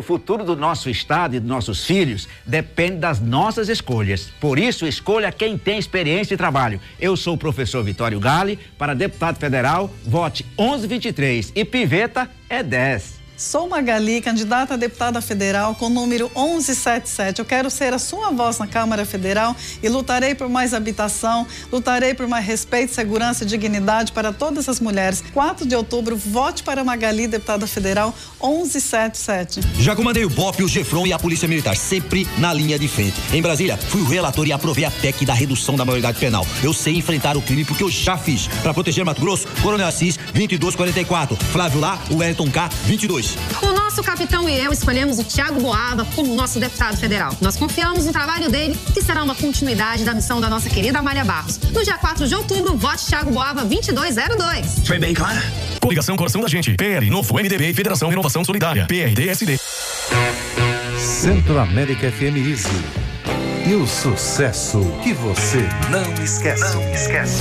futuro do nosso estado e dos nossos filhos depende das nossas escolhas. Por isso, escolha quem tem experiência e trabalho. Eu sou o professor Vitório Gale. Para deputado federal, vote 1123 e piveta é 10. Sou Magali, candidata a deputada federal com o número 1177. Eu quero ser a sua voz na Câmara Federal e lutarei por mais habitação, lutarei por mais respeito, segurança e dignidade para todas as mulheres. 4 de outubro, vote para Magali, deputada federal 1177. Já comandei o BOP, o GEFRON e a Polícia Militar, sempre na linha de frente. Em Brasília, fui o relator e aprovei a PEC da redução da maioridade penal. Eu sei enfrentar o crime porque eu já fiz. Para proteger Mato Grosso, Coronel Assis, 2244. Flávio Lá, Wellington K, 22. O nosso capitão e eu escolhemos o Thiago Boava como nosso deputado federal. Nós confiamos no trabalho dele, que será uma continuidade da missão da nossa querida Amália Barros. No dia 4 de outubro, vote Thiago Boava 2202. Foi bem clara? Coligação Coração da Gente, PL, Novo, MDB e Federação Renovação Solidária, PRD-SD. Centro-América FM Easy. E o sucesso que você não esquece. Não esquece.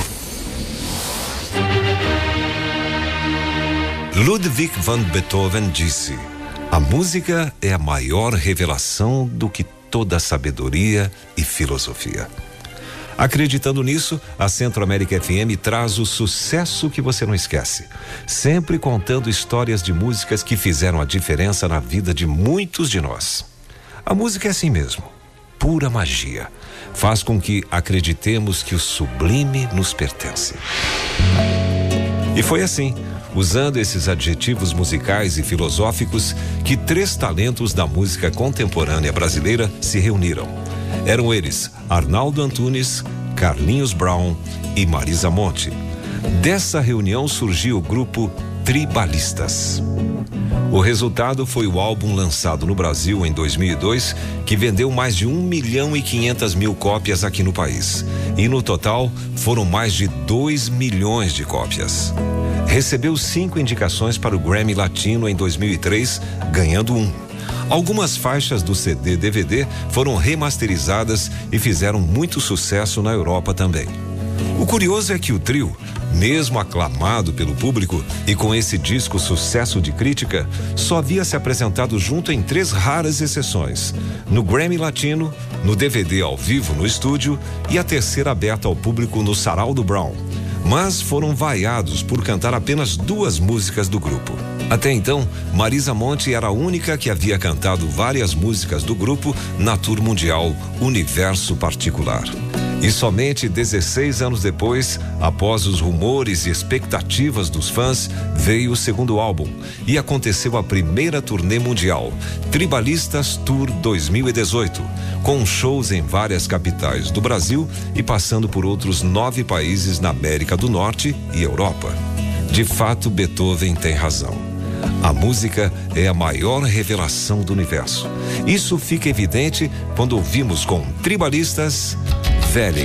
Ludwig van Beethoven disse: a música é a maior revelação do que toda sabedoria e filosofia. Acreditando nisso, a Centro-América FM traz o sucesso que você não esquece, sempre contando histórias de músicas que fizeram a diferença na vida de muitos de nós. A música é assim mesmo, pura magia. Faz com que acreditemos que o sublime nos pertence. E foi assim, usando esses adjetivos musicais e filosóficos, que 3 talentos da música contemporânea brasileira se reuniram. Eram eles Arnaldo Antunes, Carlinhos Brown e Marisa Monte. Dessa reunião surgiu o grupo Tribalistas. O resultado foi o álbum lançado no Brasil em 2002, que vendeu mais de 1.500.000 cópias aqui no país. E no total, foram mais de 2 milhões de cópias. Recebeu 5 indicações para o Grammy Latino em 2003, ganhando 1. Algumas faixas do CD/DVD foram remasterizadas e fizeram muito sucesso na Europa também. O curioso é que o trio, mesmo aclamado pelo público e com esse disco sucesso de crítica, só havia se apresentado junto em 3 raras exceções: no Grammy Latino, no DVD ao vivo no estúdio e a terceira aberta ao público no Sarau do Brown. Mas foram vaiados por cantar apenas 2 músicas do grupo. Até então, Marisa Monte era a única que havia cantado várias músicas do grupo na tour mundial Universo Particular. E somente 16 anos depois, após os rumores e expectativas dos fãs, veio o segundo álbum e aconteceu a primeira turnê mundial, Tribalistas Tour 2018, com shows em várias capitais do Brasil e passando por outros 9 países na América do Norte e Europa. De fato, Beethoven tem razão. A música é a maior revelação do universo. Isso fica evidente quando ouvimos com Tribalistas, Velha